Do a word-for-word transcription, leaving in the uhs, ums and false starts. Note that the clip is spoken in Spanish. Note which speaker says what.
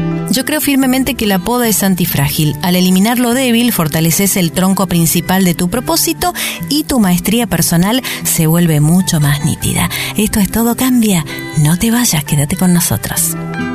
Speaker 1: Yo creo firmemente que la poda es antifrágil. Al eliminar lo débil, fortaleces el tronco principal de tu propósito y tu maestría personal se vuelve mucho más nítida. Esto es Todo Cambia. No te vayas, quédate con nosotros.